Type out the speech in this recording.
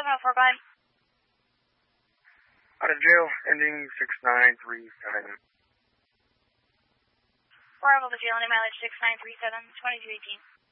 704, go ahead. Out of jail, ending 6937. Arrival to jail, ending mileage 6937, 2218.